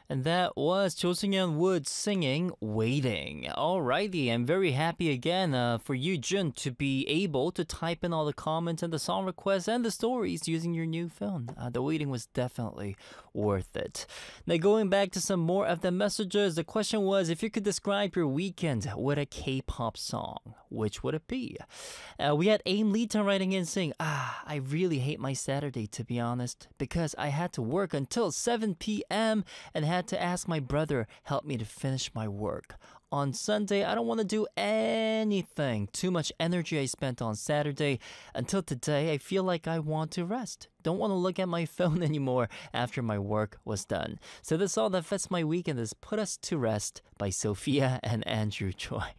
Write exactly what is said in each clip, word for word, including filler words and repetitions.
And that was Cho Seung-yeon Wood singing Waiting. Alrighty, I'm very happy again uh, for you, Jun, to be able to type in all the comments and the song requests and the stories using your new phone. Uh, the waiting was definitely worth it. Now, going back to some more of the messages, the question was, if you could describe your weekend with a K-pop song, which would it be? Uh, we had Aim Lita writing in saying, ah, I really hate my Saturday, to be honest, because I had to work until seven p.m. and had to ask my brother help me to finish my work. On Sunday, I don't want to do anything. Too much energy I spent on Saturday. Until today, I feel like I want to rest. Don't want to look at my phone anymore after my work was done. So the song that fits my weekend is Put Us to Rest by Sophia and Andrew Choi.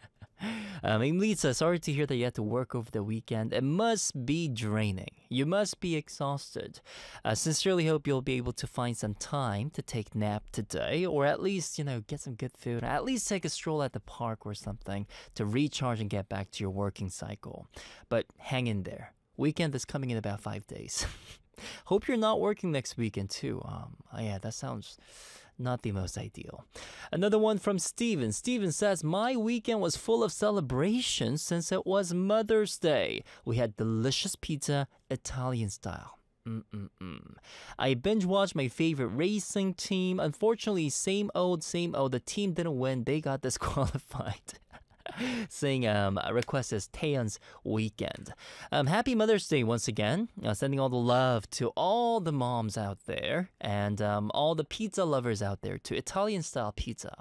Um, Lisa, sorry to hear that you had to work over the weekend. It must be draining. You must be exhausted. I sincerely hope you'll be able to find some time to take a nap today, or at least, you know, get some good food. At least take a stroll at the park or something to recharge and get back to your working cycle. But hang in there. Weekend is coming in about five days. Hope you're not working next weekend too. Um, oh yeah, that sounds not the most ideal. Another one from Steven. Steven says, my weekend was full of celebrations since it was Mother's Day. We had delicious pizza, Italian style. Mm-mm-mm. I binge-watched my favorite racing team. Unfortunately, same old, same old. The team didn't win. They got disqualified. Saying um, request is Taeyeon's weekend. Um, happy Mother's Day once again. Uh, sending all the love to all the moms out there and um, all the pizza lovers out there too. Italian style pizza.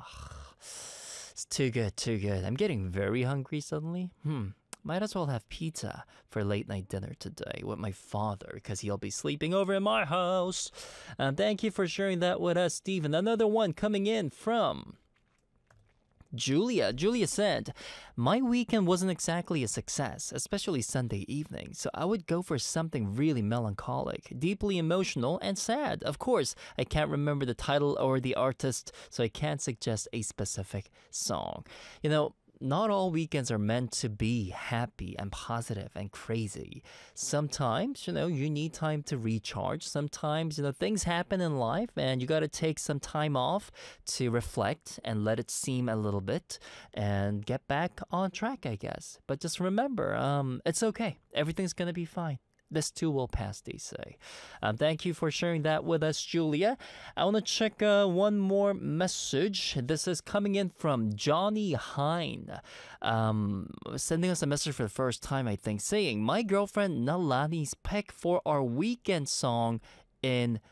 It's too good, too good. I'm getting very hungry suddenly. Hmm. Might as well have pizza for late night dinner today with my father because he'll be sleeping over in my house. Um, thank you for sharing that with us, Stephen. Another one coming in from Julia. Julia said, my weekend wasn't exactly a success, especially Sunday evening, so I would go for something really melancholic, deeply emotional, and sad. Of course, I can't remember the title or the artist, so I can't suggest a specific song. You know, not all weekends are meant to be happy and positive and crazy. Sometimes, you know, you need time to recharge. Sometimes, you know, things happen in life and you got to take some time off to reflect and let it steam a little bit and get back on track, I guess. But just remember, um, it's okay. Everything's going to be fine. This too will pass, they say. Um, thank you for sharing that with us, Julia. I want to check uh, one more message. This is coming in from Johnny Hine. Um, sending us a message for the first time, I think, saying, my girlfriend Nalani's pick for our weekend song in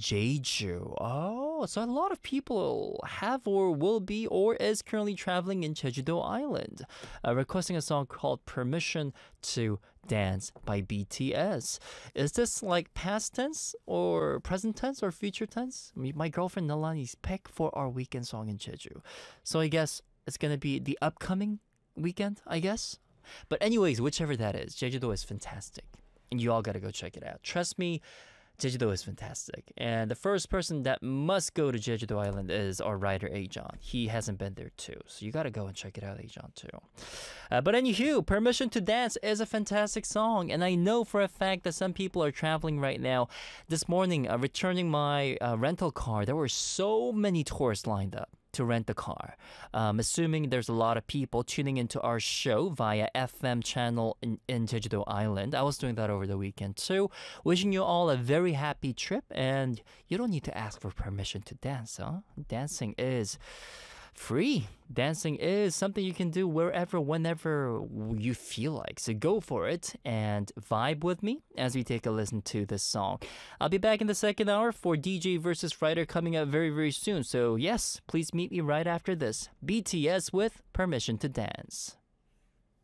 Jeju. Oh, so a lot of people have or will be or is currently traveling in Jeju-do Island, uh, requesting a song called Permission to Dance by B T S. Is this like past tense or present tense or future tense? I mean, my girlfriend Nalani's pick for our weekend song in Jeju. So I guess it's going to be the upcoming weekend, I guess. But anyways, whichever that is, Jeju-do is fantastic. And you all got to go check it out. Trust me, Jeju-do is fantastic. And the first person that must go to Jeju-do Island is our writer, Ajon. He hasn't been there too. So you got to go and check it out, Ajon, too. Uh, but anywho, Permission to Dance is a fantastic song. And I know for a fact that some people are traveling right now. This morning, uh, returning my uh, rental car, there were so many tourists lined up to rent a car. Um, assuming there's a lot of people tuning into our show via F M channel in, in Jeju-do Island. I was doing that over the weekend too. Wishing you all a very happy trip, and you don't need to ask for permission to dance, huh? Dancing is free. Dancing is something you can do wherever, whenever you feel like. So go for it and vibe with me as we take a listen to this song. I'll be back in the second hour for D J versus Writer coming up very, very soon. So yes, please meet me right after this. B T S with Permission to Dance.